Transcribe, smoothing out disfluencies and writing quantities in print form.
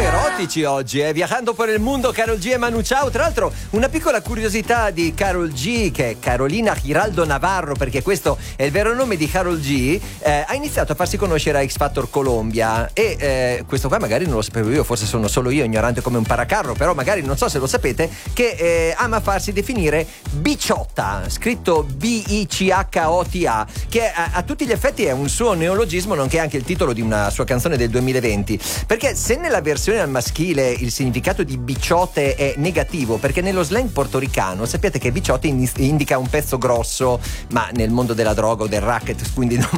erotici oggi, viaggiando per il mondo. Karol G e Manu Chao. Tra l'altro, una piccola curiosità di Karol G, che è Carolina Giraldo Navarro, perché questo è il vero nome di Karol G, ha iniziato a farsi conoscere a X Factor Colombia e questo qua magari non lo sapevo io, forse sono solo io ignorante come un paracarro, però magari non so se lo sapete che ama farsi definire Biciotta, scritto Bichota, che a tutti gli effetti è un suo neologismo, nonché anche il titolo di una sua canzone del 2020, perché se nella versione al maschile il significato di biciote è negativo, perché nello slang portoricano sapete che biciote indica un pezzo grosso, ma nel mondo della droga o del racket, quindi non